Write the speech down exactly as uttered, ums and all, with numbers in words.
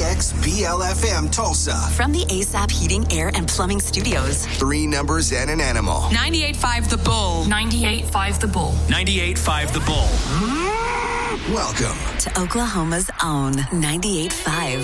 X B L F M Tulsa. From the A S A P Heating, Air, and Plumbing Studios. Three numbers and an animal. ninety-eight point five The Bull. ninety-eight point five The Bull. ninety-eight point five The Bull. Welcome to Oklahoma's own ninety-eight point five